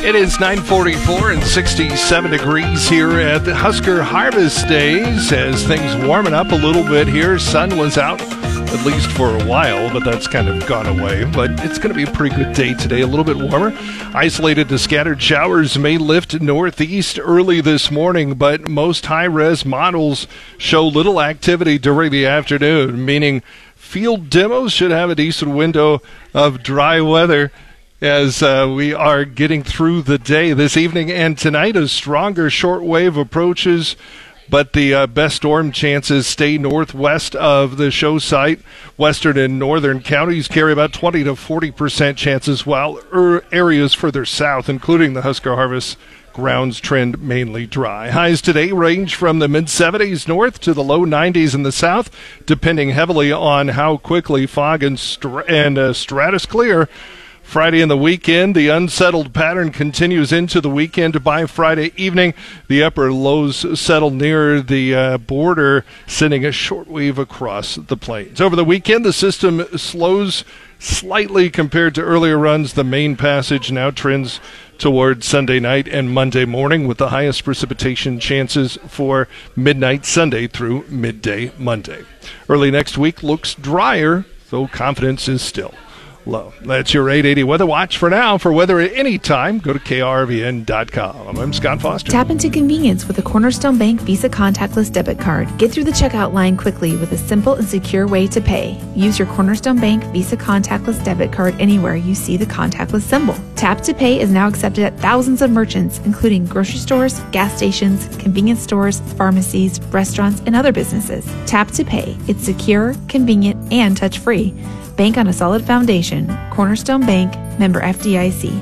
It is 9:44 and 67 degrees here at the Husker Harvest Days as things warming up a little bit here. Sun was out at least for a while, but that's kind of gone away. But it's going to be a pretty good day today, a little bit warmer. Isolated to scattered showers may lift northeast early this morning, but most high-res models show little activity during the afternoon, meaning field demos should have a decent window of dry weather as we are getting through the day. This evening and tonight, a stronger shortwave approaches, but the best storm chances stay northwest of the show site. Western and northern counties carry about 20 to 40% chances, while areas further south, including the Husker Harvest grounds, trend mainly dry. Highs today range from the mid-70s north to the low 90s in the south, depending heavily on how quickly fog and stratus clear. Friday and the weekend, the unsettled pattern continues into the weekend. By Friday evening, the upper lows settle near the border, sending a shortwave across the plains. Over the weekend, the system slows slightly compared to earlier runs. The main passage now trends toward Sunday night and Monday morning, with the highest precipitation chances for midnight Sunday through midday Monday. Early next week looks drier, though confidence is still low. That's your 880 Weather Watch for now. For weather at any time, go to krvn.com. I'm Scott Foster. Tap into convenience with a Cornerstone Bank Visa contactless debit card. Get through the checkout line quickly with a simple and secure way to pay. Use your Cornerstone Bank Visa contactless debit card anywhere you see the contactless symbol. Tap to Pay is now accepted at thousands of merchants, including grocery stores, gas stations, convenience stores, pharmacies, restaurants, and other businesses. Tap to Pay. It's secure, convenient, and touch-free. Bank on a solid foundation. Cornerstone Bank, member FDIC.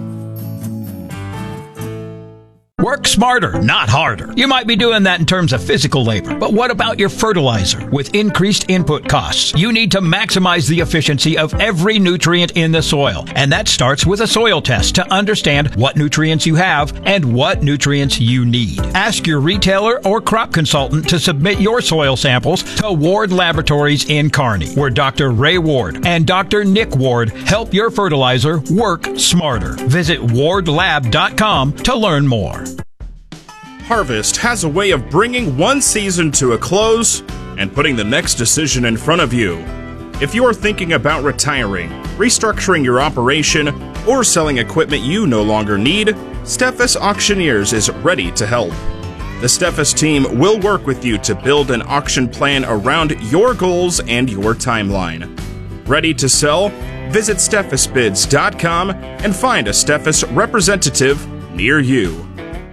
Work smarter, not harder. You might be doing that in terms of physical labor, but what about your fertilizer? With increased input costs, you need to maximize the efficiency of every nutrient in the soil. And that starts with a soil test to understand what nutrients you have and what nutrients you need. Ask your retailer or crop consultant to submit your soil samples to Ward Laboratories in Kearney, where Dr. Ray Ward and Dr. Nick Ward help your fertilizer work smarter. Visit wardlab.com to learn more. Harvest has a way of bringing one season to a close and putting the next decision in front of you. If you're thinking about retiring, restructuring your operation, or selling equipment you no longer need, Steffes Auctioneers is ready to help. The Steffes team will work with you to build an auction plan around your goals and your timeline. Ready to sell? Visit steffesbids.com and find a Steffes representative near you.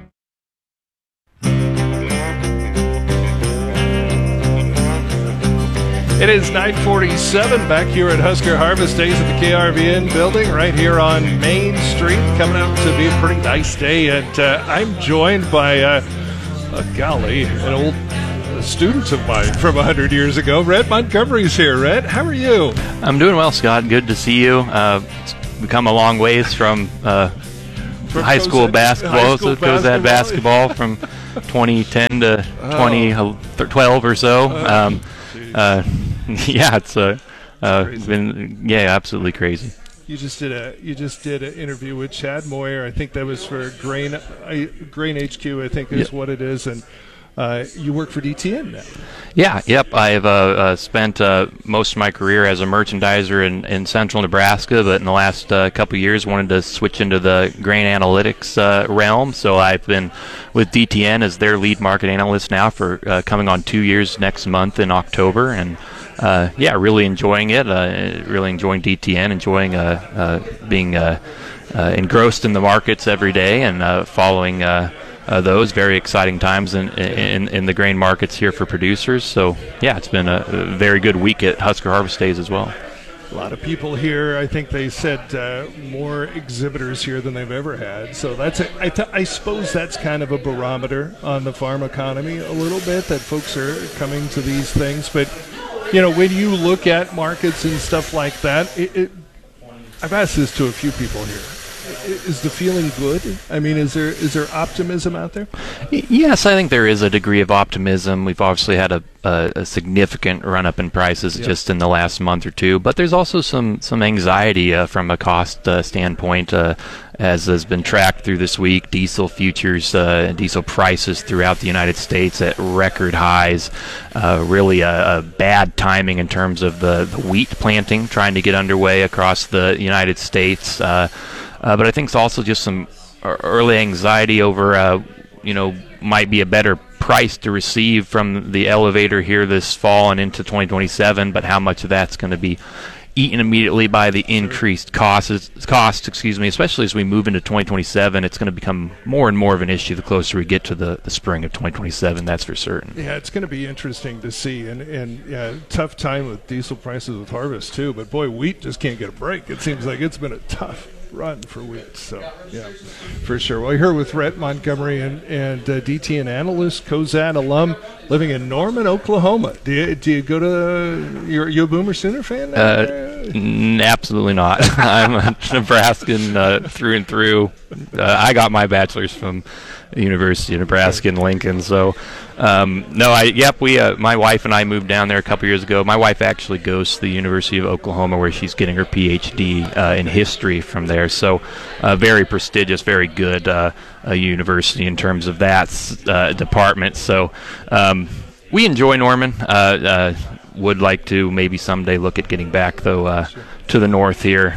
It is 9:47 back here at Husker Harvest Days at the KRVN building right here on Main Street. Coming out to be a pretty nice day. And I'm joined by, an old student of mine from 100 years ago. Rhett Montgomery's here. Rhett, how are you? I'm doing well, Scott. Good to see you. We've come a long ways from high school basketball. Cozad basketball from 2010 to 2012 or so. It's been absolutely crazy. You just did an interview with Chad Moyer. I think that was for Grain HQ. I think is what it is, and you work for DTN now. Yeah, yep. I've spent most of my career as a merchandiser in central Nebraska, but in the last couple of years wanted to switch into the grain analytics realm. So I've been with DTN as their lead market analyst now for coming on 2 years next month in October, and really enjoying it. Really enjoying DTN, enjoying being engrossed in the markets every day and following those very exciting times in the grain markets here for producers. So, it's been a very good week at Husker Harvest Days as well. A lot of people here. I think they said more exhibitors here than they've ever had. So I suppose that's kind of a barometer on the farm economy a little bit, that folks are coming to these things. But, when you look at markets and stuff like that, I've asked this to a few people here. is the feeling good? I mean, is there optimism out there? Yes, I think there is a degree of optimism. We've obviously had a significant run-up in prices just in the last month or two, but there's also some anxiety from a cost standpoint, as has been tracked through this week. Diesel futures, diesel prices throughout the United States at record highs. Really a bad timing in terms of the wheat planting trying to get underway across the United States. But I think it's also just some early anxiety over, might be a better price to receive from the elevator here this fall and into 2027, but how much of that's going to be eaten immediately by the increased cost, especially as we move into 2027. It's going to become more and more of an issue the closer we get to the spring of 2027, that's for certain. Yeah, it's going to be interesting to see, and tough time with diesel prices with harvest too, but boy, wheat just can't get a break. It seems like it's been a tough run for wheat, so yeah, for sure. Well, here with Rhett Montgomery and DTN analyst, Cozad alum, living in Norman, Oklahoma. Do you go to? You a Boomer Sooner fan? Absolutely not. I'm a Nebraskan through and through. I got my bachelor's from the University of Nebraska in Lincoln, so my wife and I moved down there a couple years ago. My wife actually goes to the University of Oklahoma, where she's getting her PhD in history from there. So very prestigious, very good university in terms of that department. So we enjoy Norman. Would like to maybe someday look at getting back, though, to the north here.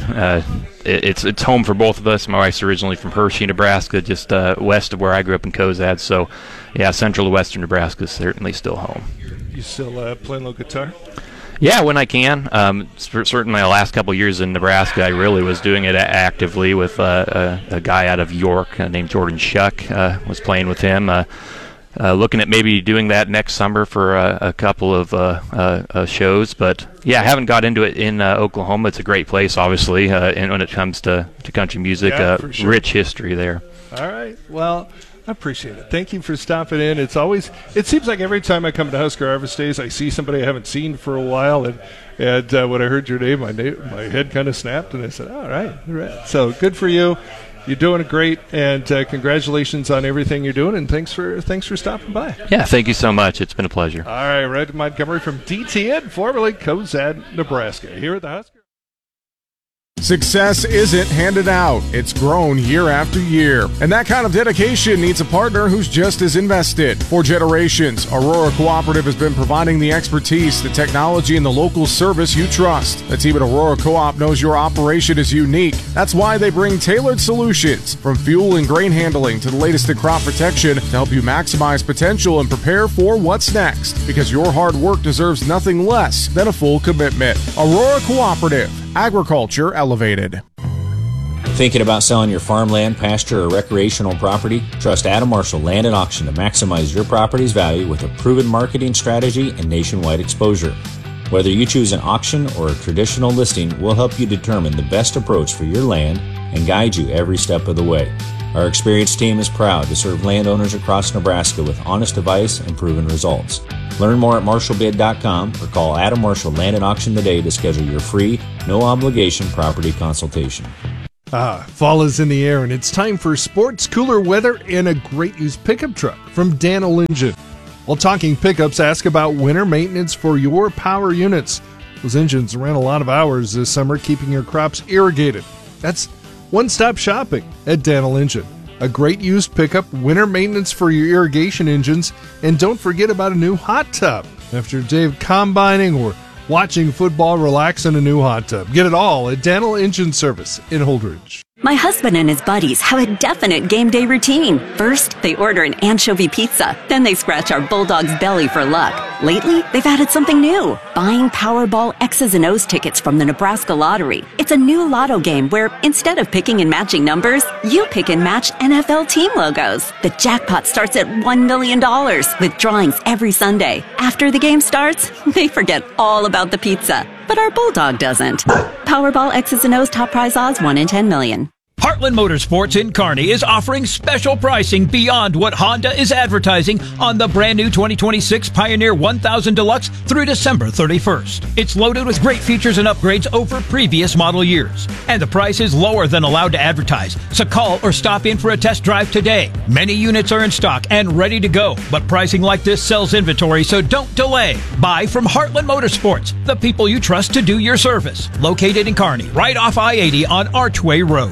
It's home for both of us. My wife's originally from Hershey, Nebraska, just west of where I grew up in Cozad. So, yeah, central to western Nebraska is certainly still home. You still playing a little guitar? Yeah, when I can. Certainly the last couple of years in Nebraska, I really was doing it actively with a guy out of York named Jordan Shuck. Was playing with him. Looking at maybe doing that next summer for a couple of shows, but yeah, I haven't got into it in Oklahoma. It's a great place, obviously, and when it comes to country music, sure. Rich history there. All right, well, I appreciate it. Thank you for stopping in. It seems like every time I come to Husker Harvest Days, I see somebody I haven't seen for a while, and when I heard your name, my head kind of snapped, and I said, all right. So good for you. You're doing great, and congratulations on everything you're doing, and thanks for stopping by. Yeah, thank you so much. It's been a pleasure. All right, Rhett Montgomery from DTN, formerly Cozad, Nebraska, here at the Husker. Success isn't handed out, it's grown year after year. And that kind of dedication needs a partner who's just as invested. For generations, Aurora Cooperative has been providing the expertise, the technology, and the local service you trust. The team at Aurora Co-op knows your operation is unique. That's why they bring tailored solutions, from fuel and grain handling to the latest in crop protection, to help you maximize potential and prepare for what's next. Because your hard work deserves nothing less than a full commitment. Aurora Cooperative. Agriculture elevated. Thinking about selling your farmland, pasture, or recreational property? Trust Adam Marshall Land and Auction to maximize your property's value with a proven marketing strategy and nationwide exposure. Whether you choose an auction or a traditional listing, we'll help you determine the best approach for your land and guide you every step of the way. Our experienced team is proud to serve landowners across Nebraska with honest advice and proven results. Learn more at marshallbid.com or call Adam Marshall Land and Auction today to schedule your free, no-obligation property consultation. Fall is in the air, and it's time for sports, cooler weather, and a great used pickup truck from Daniel Engine. While talking pickups, ask about winter maintenance for your power units. Those engines ran a lot of hours this summer keeping your crops irrigated. That's one-stop shopping at Daniel Engine. A great used pickup, winter maintenance for your irrigation engines, and don't forget about a new hot tub. After a day of combining or watching football, relax in a new hot tub. Get it all at Daniel Engine Service in Holdridge. My husband and his buddies have a definite game day routine. First, they order an anchovy pizza. Then they scratch our bulldog's belly for luck. Lately, they've added something new. Buying Powerball X's and O's tickets from the Nebraska Lottery. It's a new lotto game where, instead of picking and matching numbers, you pick and match NFL team logos. The jackpot starts at $1 million, with drawings every Sunday. After the game starts, they forget all about the pizza. But our bulldog doesn't. Powerball X's and O's top prize odds 1 in 10 million. Heartland Motorsports in Kearney is offering special pricing beyond what Honda is advertising on the brand new 2026 Pioneer 1000 Deluxe through December 31st. It's loaded with great features and upgrades over previous model years. And the price is lower than allowed to advertise, so call or stop in for a test drive today. Many units are in stock and ready to go, but pricing like this sells inventory, so don't delay. Buy from Heartland Motorsports, the people you trust to do your service. Located in Kearney, right off I-80 on Archway Road.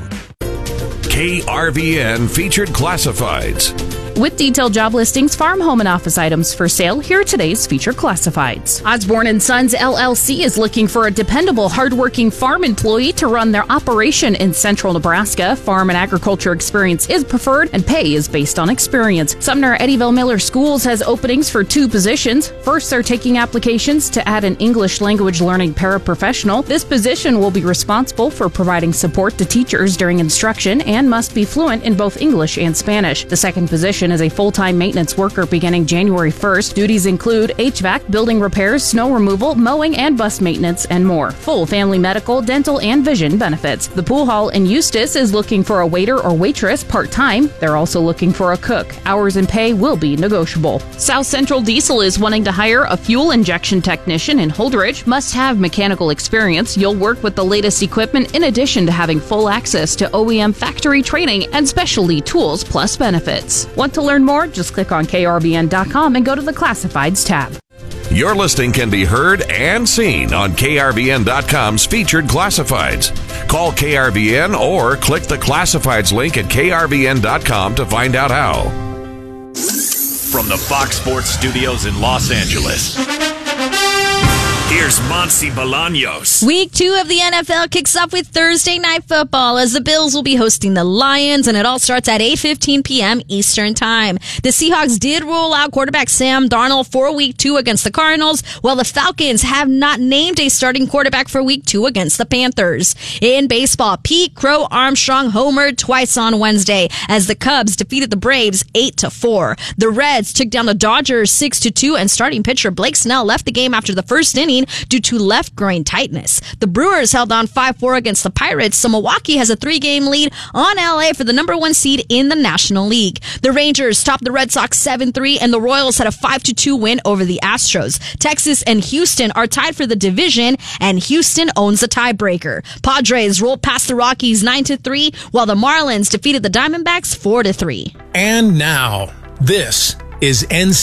KRVN featured classifieds. With detailed job listings, farm, home, and office items for sale, here are today's featured classifieds. Osborne & Sons LLC is looking for a dependable, hardworking farm employee to run their operation in central Nebraska. Farm and agriculture experience is preferred, and pay is based on experience. Sumner Eddyville Miller Schools has openings for 2 positions. First, they're taking applications to add an English language learning paraprofessional. This position will be responsible for providing support to teachers during instruction and must be fluent in both English and Spanish. The second position is a full-time maintenance worker beginning January 1st. Duties include HVAC, building repairs, snow removal, mowing, and bus maintenance, and more. Full family medical, dental, and vision benefits. The Pool Hall in Eustis is looking for a waiter or waitress part-time. They're also looking for a cook. Hours and pay will be negotiable. South Central Diesel is wanting to hire a fuel injection technician in Holdridge. Must have mechanical experience. You'll work with the latest equipment in addition to having full access to OEM factory training and specialty tools plus benefits. Want to learn more? Just click on KRVN.com and go to the Classifieds tab. Your listing can be heard and seen on KRVN.com's featured classifieds. Call KRVN or click the classifieds link at KRVN.com to find out how. From the Fox Sports Studios in Los Angeles, here's Monse Bolaños. Week 2 of the NFL kicks off with Thursday Night Football as the Bills will be hosting the Lions, and it all starts at 8:15 p.m. Eastern Time. The Seahawks did roll out quarterback Sam Darnold for Week 2 against the Cardinals, while the Falcons have not named a starting quarterback for Week 2 against the Panthers. In baseball, Pete Crow Armstrong homered twice on Wednesday as the Cubs defeated the Braves 8-4. The Reds took down the Dodgers 6-2, and starting pitcher Blake Snell left the game after the first inning due to left groin tightness. The Brewers held on 5-4 against the Pirates, so Milwaukee has a 3-game lead on LA for the number 1 seed in the National League. The Rangers topped the Red Sox 7-3, and the Royals had a 5-2 win over the Astros. Texas and Houston are tied for the division, and Houston owns the tiebreaker. Padres rolled past the Rockies 9-3, while the Marlins defeated the Diamondbacks 4-3. And now, this is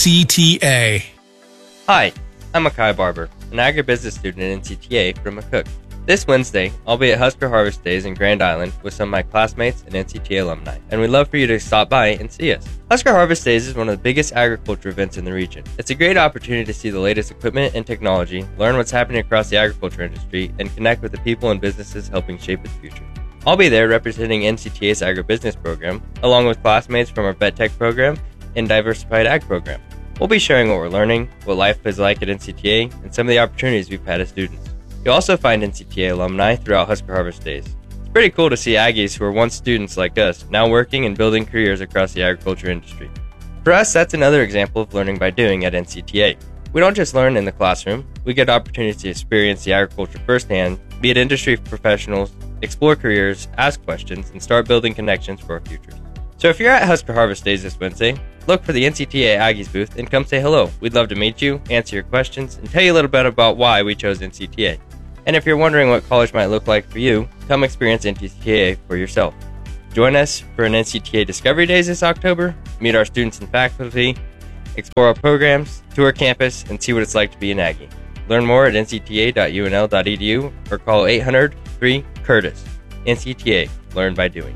NCTA. Hi, I'm Akai Barber, an agribusiness student at NCTA from McCook. This Wednesday, I'll be at Husker Harvest Days in Grand Island with some of my classmates and NCTA alumni, and we'd love for you to stop by and see us. Husker Harvest Days is one of the biggest agriculture events in the region. It's a great opportunity to see the latest equipment and technology, learn what's happening across the agriculture industry, and connect with the people and businesses helping shape its future. I'll be there representing NCTA's agribusiness program, along with classmates from our Vet Tech program and Diversified Ag program. We'll be sharing what we're learning, what life is like at NCTA, and some of the opportunities we've had as students. You'll also find NCTA alumni throughout Husker Harvest Days. It's pretty cool to see Aggies who were once students like us, now working and building careers across the agriculture industry. For us, that's another example of learning by doing at NCTA. We don't just learn in the classroom, we get opportunities to experience the agriculture firsthand, meet industry professionals, explore careers, ask questions, and start building connections for our futures. So if you're at Husker Harvest Days this Wednesday, look for the NCTA Aggies booth and come say hello. We'd love to meet you, answer your questions, and tell you a little bit about why we chose NCTA. And if you're wondering what college might look like for you, come experience NCTA for yourself. Join us for an NCTA Discovery Days this October, meet our students and faculty, explore our programs, tour campus, and see what it's like to be an Aggie. Learn more at ncta.unl.edu or call 800-3-CURTIS. NCTA, learn by doing.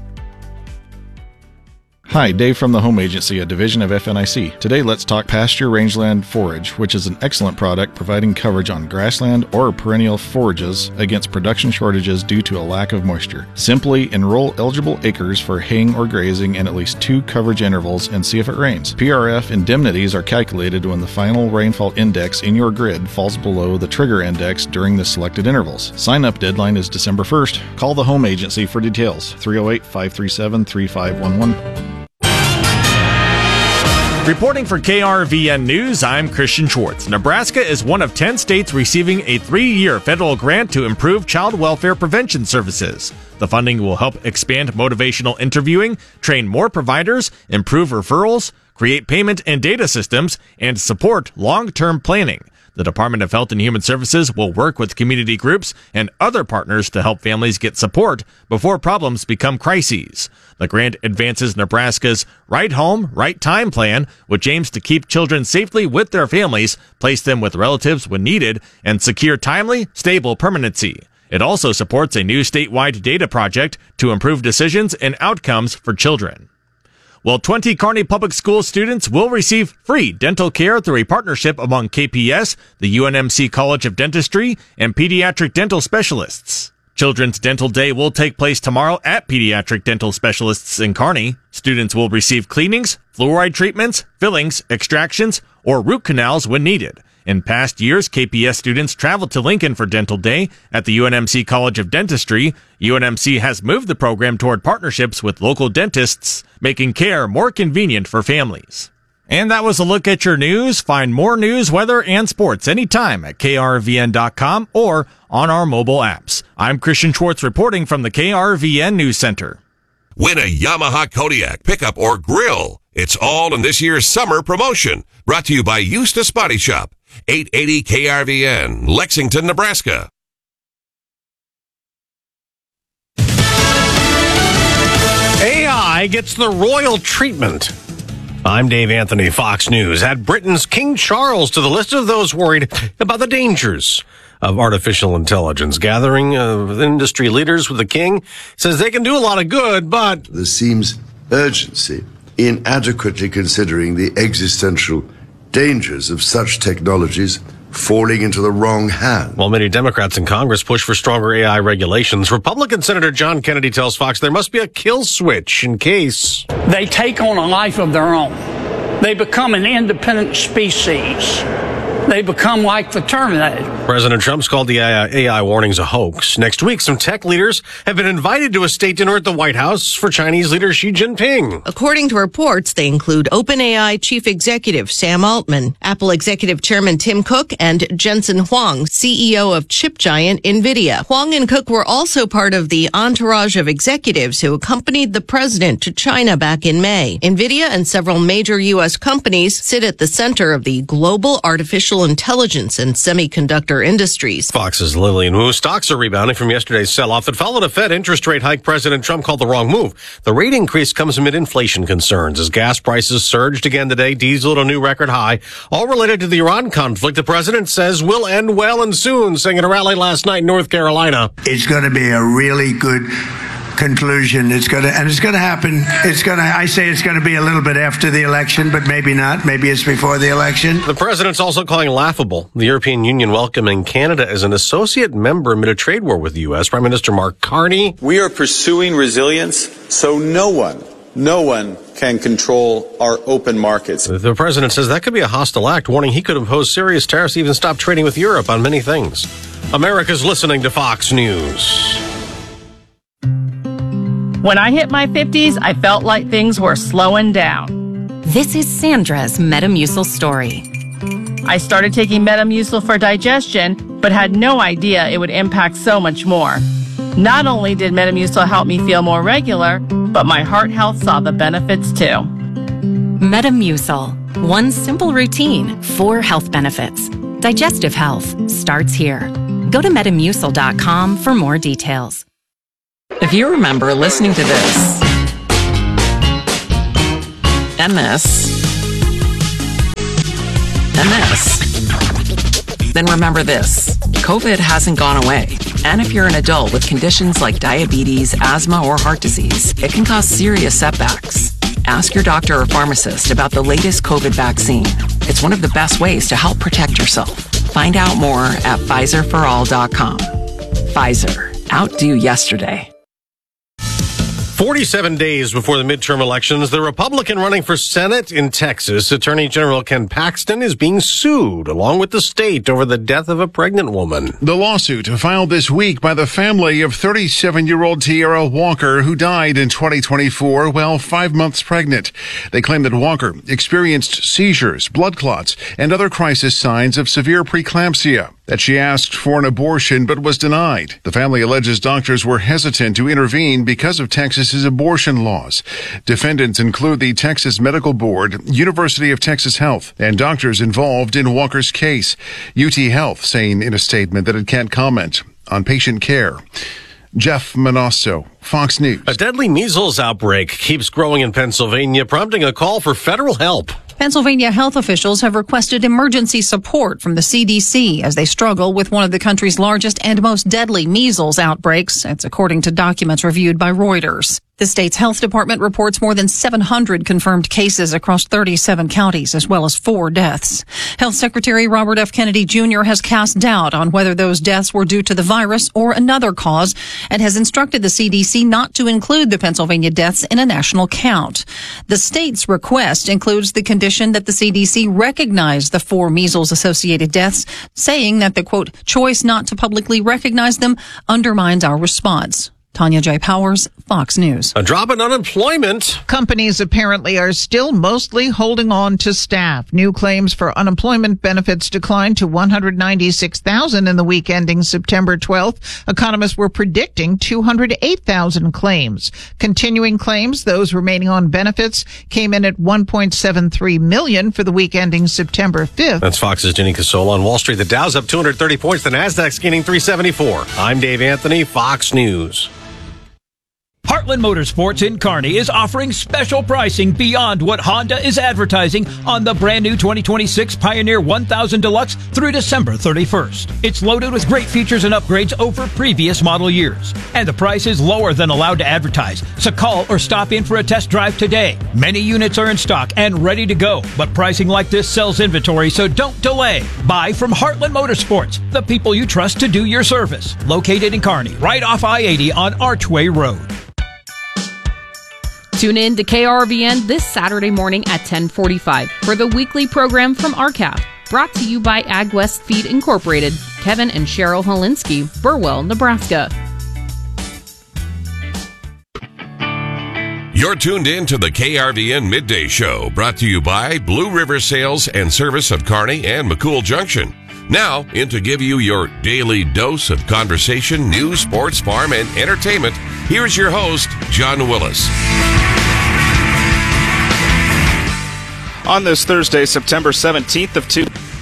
Hi, Dave from the Home Agency, a division of FNIC. Today, let's talk Pasture Rangeland Forage, which is an excellent product providing coverage on grassland or perennial forages against production shortages due to a lack of moisture. Simply enroll eligible acres for haying or grazing in at least 2 coverage intervals and see if it rains. PRF indemnities are calculated when the final rainfall index in your grid falls below the trigger index during the selected intervals. Sign-up deadline is December 1st. Call the Home Agency for details. 308-537-3511. Reporting for KRVN News, I'm Christian Schwartz. Nebraska is one of 10 states receiving a 3-year federal grant to improve child welfare prevention services. The funding will help expand motivational interviewing, train more providers, improve referrals, create payment and data systems, and support long-term planning. The Department of Health and Human Services will work with community groups and other partners to help families get support before problems become crises. The grant advances Nebraska's Right Home, Right Time plan, which aims to keep children safely with their families, place them with relatives when needed, and secure timely, stable permanency. It also supports a new statewide data project to improve decisions and outcomes for children. Well, 20 Kearney Public School students will receive free dental care through a partnership among KPS, the UNMC College of Dentistry, and pediatric dental specialists. Children's Dental Day will take place tomorrow at Pediatric Dental Specialists in Kearney. Students will receive cleanings, fluoride treatments, fillings, extractions, or root canals when needed. In past years, KPS students traveled to Lincoln for Dental Day at the UNMC College of Dentistry. UNMC has moved the program toward partnerships with local dentists, making care more convenient for families. And that was a look at your news. Find more news, weather, and sports anytime at krvn.com or on our mobile apps. I'm Christian Schwartz reporting from the KRVN News Center. Win a Yamaha Kodiak pickup or grill. It's all in this year's summer promotion. Brought to you by Eustis Body Shop. 880 KRVN, Lexington, Nebraska. AI gets the royal treatment. I'm Dave Anthony, Fox News. Add Britain's King Charles to the list of those worried about the dangers of artificial intelligence. Gathering of industry leaders with the king says they can do a lot of good, but there seems urgency in adequately considering the existential dangers of such technologies falling into the wrong hand. While many Democrats in Congress push for stronger AI regulations, Republican Senator John Kennedy tells Fox there must be a kill switch in case they take on a life of their own. They become an independent species. They become like the Terminator. President Trump's called the AI warnings a hoax. Next week, some tech leaders have been invited to a state dinner at the White House for Chinese leader Xi Jinping. According to reports, they include OpenAI Chief Executive Sam Altman, Apple Executive Chairman Tim Cook, and Jensen Huang, CEO of chip giant NVIDIA. Huang and Cook were also part of the entourage of executives who accompanied the president to China back in May. NVIDIA and several major U.S. companies sit at the center of the global artificial intelligence and semiconductor industries. Fox's Lillian Wu. Stocks are rebounding from yesterday's sell-off that followed a Fed interest rate hike President Trump called the wrong move. The rate increase comes amid inflation concerns as gas prices surged again today, diesel at a new record high, all related to the Iran conflict the president says will end well and soon, saying at a rally last night in North Carolina. It's going to be a really good conclusion. It's going to happen. I say it's going to be a little bit after the election, but maybe not. Maybe it's before the election. The president's also calling laughable the European Union welcoming Canada as an associate member amid a trade war with the U.S. Prime Minister Mark Carney. We are pursuing resilience so no one can control our open markets. The president says that could be a hostile act, warning he could impose serious tariffs, even stop trading with Europe on many things. America's listening to Fox News. When I hit my 50s, I felt like things were slowing down. This is Sandra's Metamucil story. I started taking Metamucil for digestion, but had no idea it would impact so much more. Not only did Metamucil help me feel more regular, but my heart health saw the benefits too. Metamucil. One simple routine, 4 health benefits. Digestive health starts here. Go to Metamucil.com for more details. If you remember listening to this, MS, then remember this. COVID hasn't gone away. And if you're an adult with conditions like diabetes, asthma, or heart disease, it can cause serious setbacks. Ask your doctor or pharmacist about the latest COVID vaccine. It's one of the best ways to help protect yourself. Find out more at Pfizerforall.com. Pfizer. Outdo yesterday. 47 days before the midterm elections, the Republican running for Senate in Texas, Attorney General Ken Paxton, is being sued along with the state over the death of a pregnant woman. The lawsuit filed this week by the family of 37-year-old Tierra Walker, who died in 2024 while 5 months pregnant. They claim that Walker experienced seizures, blood clots, and other crisis signs of severe preeclampsia, that she asked for an abortion but was denied. The family alleges doctors were hesitant to intervene because of Texas's abortion laws. Defendants include the Texas Medical Board, University of Texas Health, and doctors involved in Walker's case. UT Health saying in a statement that it can't comment on patient care. Jeff Manasso, Fox News. A deadly measles outbreak keeps growing in Pennsylvania, prompting a call for federal help. Pennsylvania health officials have requested emergency support from the CDC as they struggle with one of the country's largest and most deadly measles outbreaks. That's according to documents reviewed by Reuters. The state's health department reports more than 700 confirmed cases across 37 counties, as well as 4 deaths. Health Secretary Robert F. Kennedy Jr. has cast doubt on whether those deaths were due to the virus or another cause and has instructed the CDC not to include the Pennsylvania deaths in a national count. The state's request includes the condition that the CDC recognize the 4 measles-associated deaths, saying that the, quote, choice not to publicly recognize them undermines our response. Tanya J. Powers, Fox News. A drop in unemployment. Companies apparently are still mostly holding on to staff. New claims for unemployment benefits declined to 196,000 in the week ending September 12th. Economists were predicting 208,000 claims. Continuing claims, those remaining on benefits, came in at 1.73 million for the week ending September 5th. That's Fox's Jenny Casola. On Wall Street, the Dow's up 230 points. The Nasdaq's gaining 374. I'm Dave Anthony, Fox News. Heartland Motorsports in Kearney is offering special pricing beyond what Honda is advertising on the brand new 2026 Pioneer 1000 Deluxe through December 31st. It's loaded with great features and upgrades over previous model years. And the price is lower than allowed to advertise, so call or stop in for a test drive today. Many units are in stock and ready to go, but pricing like this sells inventory, so don't delay. Buy from Heartland Motorsports, the people you trust to do your service. Located in Kearney, right off I-80 on Archway Road. Tune in to KRVN this Saturday morning at 10:45 for the weekly program from RCAF, brought to you by AgWest Feed Incorporated, Kevin and Cheryl Holinsky, Burwell, Nebraska. You're tuned in to the KRVN Midday Show, brought to you by Blue River Sales and Service of Kearney and McCool Junction. Now, in to give you your daily dose of conversation, news, sports, farm, and entertainment, here's your host, John Willis. On this Thursday, September 17th of